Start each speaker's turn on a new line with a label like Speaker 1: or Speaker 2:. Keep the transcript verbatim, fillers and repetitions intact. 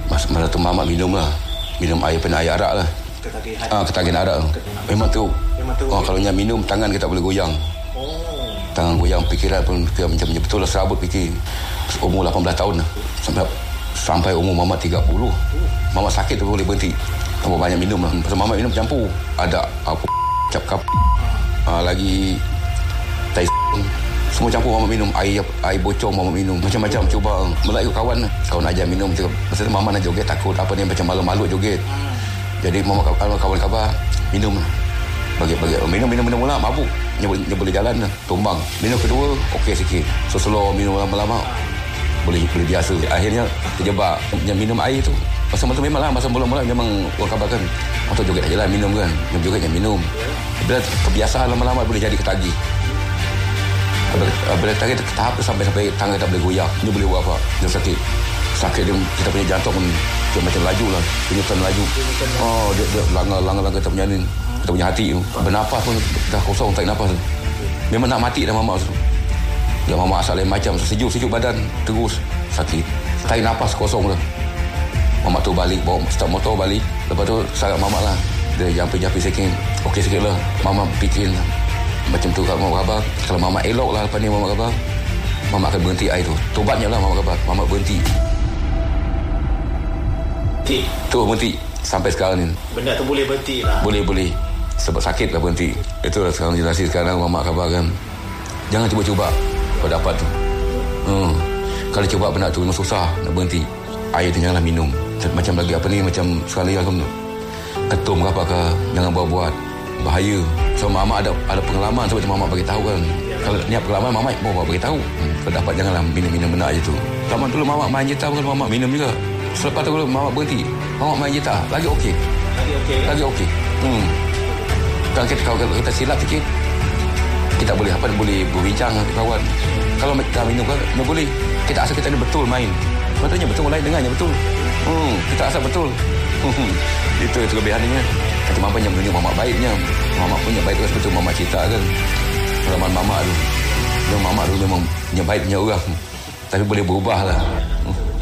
Speaker 1: Mas, malam tu mamak minum lah. Minum air pernah air arak lah.
Speaker 2: Ketagihan.
Speaker 1: Ah, ketagihan arak. Memang teruk.
Speaker 2: Memang teruk.
Speaker 1: Oh, kalau nya minum, tangan kita boleh goyang.
Speaker 2: Oh.
Speaker 1: Tangan goyang, fikiran pun fikir macam betul lah, serabut fikir. Umur lapan belas tahun lah. Sampai sampai umur mamak tiga puluh. Mamak sakit tu boleh berhenti. Tambah banyak minum lah. Pasal mamak minum campur. Ada apa, cap kap. Ah, lagi tai semua campur mamak minum. Air air bocor mamak minum. Macam-macam cuba. Mulai ikut kawan lah. Kawan ajar minum. Pasal mamak nak joget takut. Apa ni macam malu-malu joget. Jadi mamak kawan khabar minum lah. Bagi-bagi minum minum minum mula mabuk. Dia boleh, dia boleh jalan lah. Tumbang. Minum kedua okey sikit. So slow minum lama-lama boleh boleh biasa. Akhirnya terjebak. Yang minum air tu masa-masa memanglah masa mula-mula memang orang khabarkan atau joget aja lah minum kan. Yang joget yang minum. Bila kebiasaan lama-lama boleh jadi ketagih. Bila ketagih tu tahap tu sampai sampai tangan tak boleh goyak. Dia boleh buat apa? Dia sakit. Sakit dia, kita punya jantung pun dia macam laju lah. Penyutan laju. Oh dia, dia langgar-langgar kita punya ni. Kita punya hati tu. Bernafas pun dah kosong, tak nafas tu. Memang nak mati dah mamak tu. Dia mamak asal lain macam. Sejuk-sejuk badan. Terus sakit. Tarik nafas kosong tu. Mamak tu balik. Bawa start motor balik. Lepas tu sarat mamak lah. Dia jampi-jampi sikit. Okey sikit lah. Mamak fikir macam tu kat mamak khabar. Kalau mamak elok lah lepas ni mamak khabar. Mamak akan berhenti air tu. Tobatnya lah mamak khabar. Mamak berhenti.
Speaker 2: Berhenti.
Speaker 1: Tu berhenti. Sampai sekarang ni.
Speaker 2: Benda tu boleh berhenti lah.
Speaker 1: Boleh-boleh. Sebab sakit lah berhenti. Itulah sekarang jelasin sekarang mamak khabar kan. Jangan cuba-cuba kau dapat tu. Hmm. Kalau cuba benda tu memang susah nak berhenti. Air tu janganlah minum. Macam lagi apa ni, macam sekali aku ketum ke apa ke, jangan buat-buat. Bahaya. So mamak ada ada pengalaman sebab mamak bagi tahu kan. Kalau ni pengalaman mamak bawa bagi tahu. Hmm. Kalau dapat janganlah minum-minum benda je tu. Zaman dulu mamak main gitar pun mamak minum juga. Selepas tu kalau mamak berhenti, mamak main gitar lagi okey.
Speaker 2: Lagi okey.
Speaker 1: Lagi okey. Hmm. Kalau kita, kalau kita silap sikit, kita boleh apa boleh berbincang dengan kawan. Kalau kita minum kan, dia boleh. Kita asal kita ni betul main. Patutnya betul lain dengannya betul. Hmm, kita asal betul. Itu itu kelebihannya. Kata mama yang menunjuk mamak baiknya. Mamak punya baik tu betul mamak cerita kan. Pengalaman mamak tu. Dia mamak tu memang punya baik punya orang. Tapi boleh berubah lah.